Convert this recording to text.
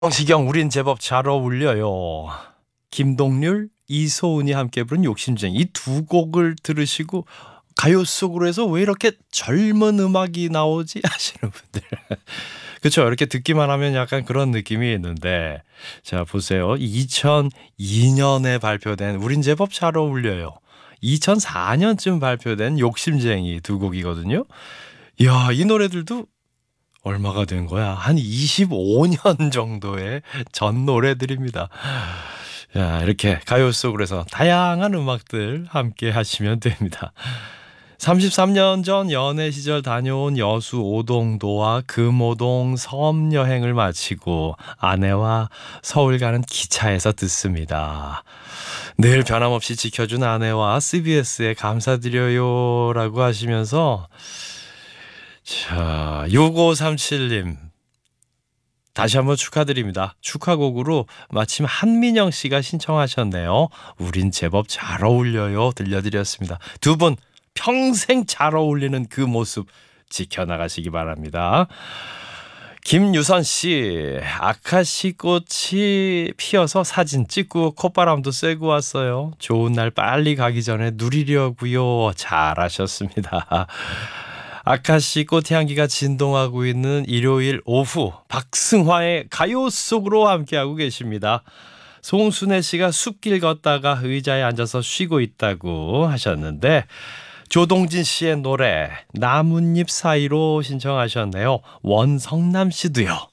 성시경 우린 제법 잘 어울려요. 김동률, 이소은이 함께 부른 욕심쟁이 이 두 곡을 들으시고 가요 속으로 해서 왜 이렇게 젊은 음악이 나오지 하시는 분들. 그렇죠. 이렇게 듣기만 하면 약간 그런 느낌이 있는데 자 보세요. 2002년에 발표된 우린 제법 잘 어울려요. 2004년쯤 발표된 욕심쟁이 두 곡이거든요. 이야, 이 노래들도 얼마가 된 거야? 한 25년 정도의 전 노래들입니다. 자, 이렇게 가요 속으로 해서 다양한 음악들 함께 하시면 됩니다. 33년 전 연애 시절 다녀온 여수 오동도와 금오동 섬 여행을 마치고 아내와 서울 가는 기차에서 듣습니다. 늘 변함없이 지켜준 아내와 CBS에 감사드려요 라고 하시면서 자, 6537님 다시 한번 축하드립니다. 축하곡으로 마침 한민영 씨가 신청하셨네요. 우린 제법 잘 어울려요 들려드렸습니다. 두 분 평생 잘 어울리는 그 모습 지켜나가시기 바랍니다. 김유선 씨, 아카시 꽃이 피어서 사진 찍고 콧바람도 쐬고 왔어요. 좋은 날 빨리 가기 전에 누리려고요. 잘하셨습니다. 아카시 꽃향기가 진동하고 있는 일요일 오후 박승화의 가요 속으로 함께하고 계십니다. 송순애 씨가 숲길 걷다가 의자에 앉아서 쉬고 있다고 하셨는데 조동진 씨의 노래 나뭇잎 사이로 신청하셨네요. 원성남 씨도요.